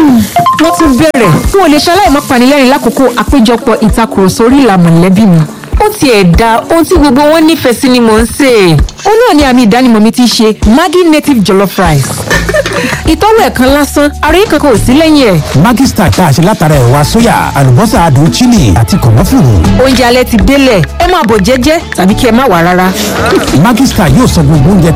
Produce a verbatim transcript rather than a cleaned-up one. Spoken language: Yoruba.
wọ́n tún bẹ̀rẹ̀ n ò lè ṣaláì má panilẹ́rìn lákòókò àpéjọpọ̀ ìtakùrọ̀sọ orí ìlà mọ̀lẹ́bí mi. Ó tiẹ̀ da ohun tí gbogbo wọn nífẹ̀ẹ́ sí ni mò ń sè. Ó náà ni àmì ìdánimọ̀ mi ti ṣe Maggi native jollof rice. Ìtọ́wò ẹ̀kan lásán àròyé kankan ò sí lẹ́yìn ẹ̀. Maggi Star tá a ṣe látara ẹ̀wà sóyà àlùbọ́sà adùn chili àti kànáfùrù. Oúnjẹ alẹ́ ti délẹ̀ ẹ máa bọ̀ jẹ́jẹ́ tàbí kí ẹ má wá rárá. Maggi Star yóò sọ gbogbo oúnjẹ